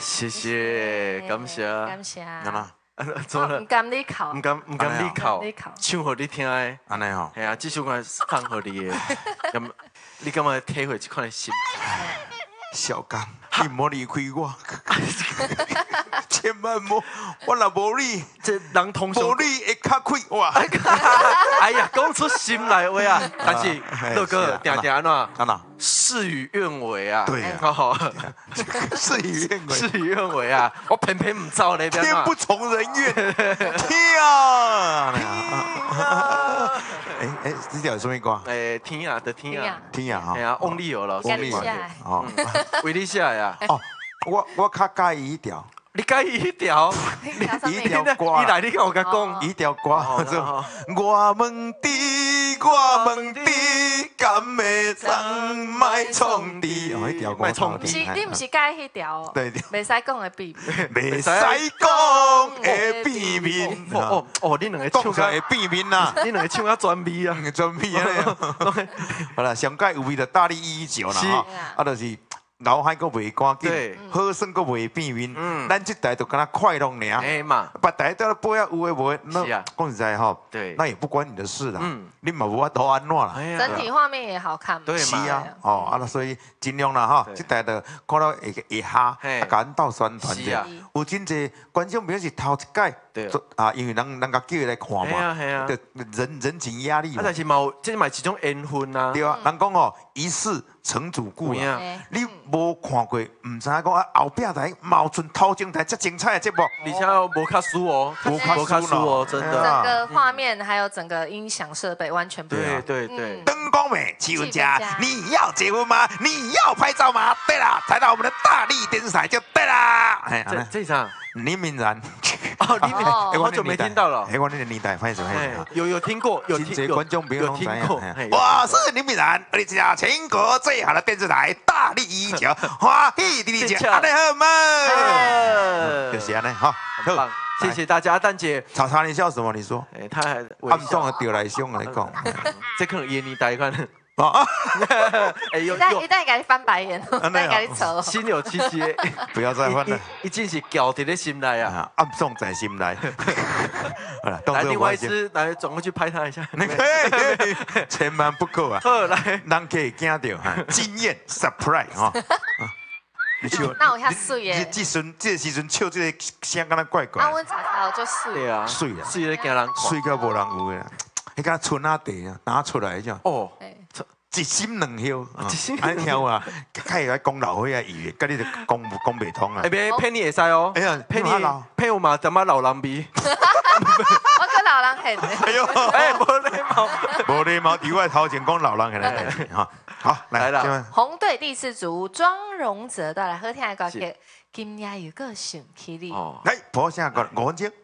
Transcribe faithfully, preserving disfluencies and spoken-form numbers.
谢谢，感谢， 感谢。 怎么了？ 唔甘你考， 唔甘唔甘你考， 你考， 唱给你听的。 安尼吼， 系啊，这首歌送给你的，咁你敢会体会这款的心情？ 小刚，你莫离开我，千万莫，我若无你， 这人通常无你会较开哇。 哎呀，讲出心来话啊！但是乐哥定定安怎？ 安怎？ 事与愿违啊！ 对啊，事与愿违， 事与愿违啊！我偏偏唔走那边天不从人愿，天啊！哎哎，这条什么歌？ 诶，天啊，的天啊， 天啊！哈， 哎呀，翁立友了， 翁立友哦， 为你写呀！ 哦，我我较介意一条。 你介意一条？ 一条歌， 你来，你跟我甲讲， 一条歌，我问你，我问你，敢会当卖创治？哦，一条歌， 卖创治。 是你唔是介迄条？ 对对。 袂使讲的秘密。 袂使讲的秘密。 哦哦，你两个讲出来的秘密呐！ 你两个唱啊专美啊， 专美啊！好啦，上届有味就大力依旧啦哈，啊，就是。老海阁袂赶紧，好耍阁袂变面，咱这代就敢若快乐尔。 哎嘛， 别代都背啊有诶无诶，那讲实在吼， 对， 那也不关你的事啦。嗯，你嘛无法度安怎啦。 整体画面也好看嘛。 对嘛。 是啊，哦，啊，所以尽量啦哈，这代就看到会会下，啊，甲咱斗宣传者。有真侪观众朋友是头一届， 对啊，因为人人家叫伊来看嘛， 系啊系啊， 人人情压力。 啊，但是嘛，这嘛是一种缘分啊。 对啊，人讲哦，一世成主顾啊。你无看过，唔知影讲啊后壁台毛寸头前台遮精彩的节目， 而且无卡输哦， 无卡输哦，真的。 整个画面还有整个音响设备完全不一样。 对对对。 灯光美，气氛佳，你要结婚吗？你要拍照吗？对啦，来到我们的大力电视台就对啦。 这这场。 林敏然， 哦，林敏然，好久没听到了。 哎，我那个年代，拍什么？ 有有听过，有听过， 观众朋友有听过。 我是林敏然，而且全国最好的电视台大力一九，花地地地姐，安尼好吗？就是安尼哈， 好，谢谢大家，蛋姐。 查查你笑什么？你说？ 哎，他还暗中的调来凶来讲， 这可能演你大看。 啊！ 哎，一旦一旦给你翻白眼，再给你扯， 心有戚戚。 不要再翻了， 一定是咬在你心内啊， 暗中在心内。 来，另外一只，来转过去拍他一下。 千万不可啊！ 好，来， 人可以惊到哈，惊艳 surprise 哈。 你笑，那我遐水耶！ 这时这时阵笑这个声敢若怪怪。 啊，阮查查就水。 对啊， 水啊， 水咧惊人， 水到无人有诶。迄个春仔地啊，拿出来种。哦，一心两休，安尼跳啊，开个公老岁啊，伊，甲你就讲讲袂通啊。 哎，别骗你会使哦。哎呀，骗你，骗我嘛，他妈老人味。 我跟老人很。 哎呦， 哎，无礼貌， 无礼貌，伫我头前讲老人很来哈。好，来了。红队第四组庄荣泽带来好听的歌曲，今夜有个想起你。 来，播下个五分钟。